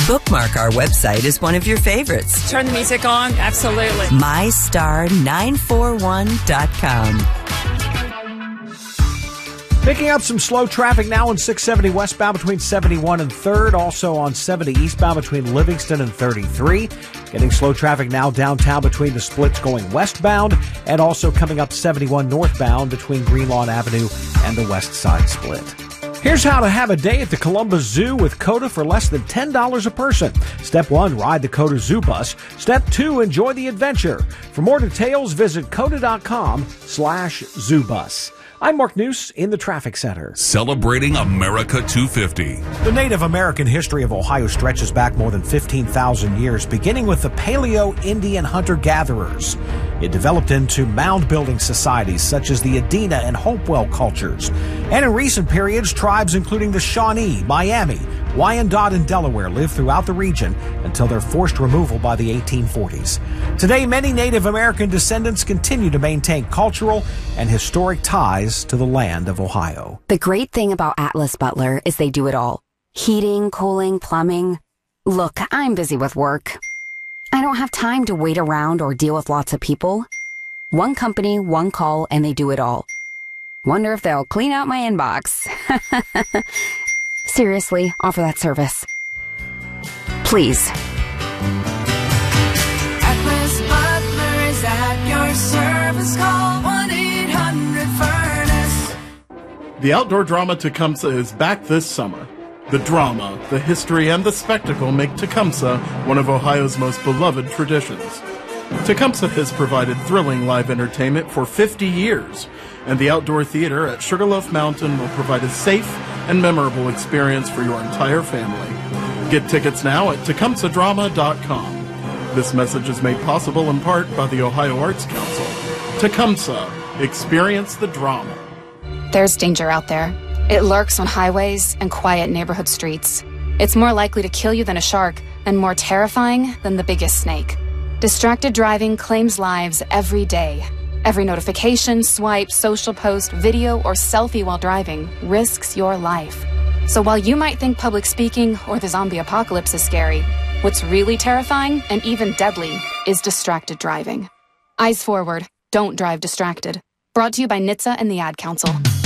Bookmark our website as one of your favorites. Turn the music on. Absolutely. MyStar941.com. Picking up some slow traffic now on 670 westbound between 71 and 3rd. Also on 70 eastbound between Livingston and 33. Getting slow traffic now downtown between the splits going westbound. And also coming up 71 northbound between Greenlawn Avenue and the west side split. Here's how to have a day at the Columbus Zoo with COTA for less than $10 a person. Step 1, ride the COTA Zoo Bus. Step 2, enjoy the adventure. For more details, visit COTA.com/ZooBus. I'm Mark Neuse in the Traffic Center. Celebrating America 250. The Native American history of Ohio stretches back more than 15,000 years, beginning with the Paleo-Indian hunter-gatherers. It developed into mound-building societies such as the Adena and Hopewell cultures. And in recent periods, tribes including the Shawnee, Miami, Wyandot, and Delaware lived throughout the region until their forced removal by the 1840s. Today, many Native American descendants continue to maintain cultural and historic ties to the land of Ohio. The great thing about Atlas Butler is they do it all. Heating, cooling, plumbing. Look, I'm busy with work. I don't have time to wait around or deal with lots of people. One company, one call, and they do it all. Wonder if they'll clean out my inbox. Seriously, offer that service. Please. Atlas Butler is at your service. Call 1-800-FURNACE. The outdoor drama Tecumseh is back this summer. The drama, the history, and the spectacle make Tecumseh one of Ohio's most beloved traditions. Tecumseh has provided thrilling live entertainment for 50 years, and the outdoor theater at Sugarloaf Mountain will provide a safe and memorable experience for your entire family. Get tickets now at tecumsehdrama.com. This message is made possible in part by the Ohio Arts Council. Tecumseh, experience the drama. There's danger out there. It lurks on highways and quiet neighborhood streets. It's more likely to kill you than a shark, and more terrifying than the biggest snake. Distracted driving claims lives every day. Every notification, swipe, social post, video, or selfie while driving risks your life. So while you might think public speaking or the zombie apocalypse is scary, what's really terrifying and even deadly is distracted driving. Eyes forward, don't drive distracted. Brought to you by NHTSA and the Ad Council.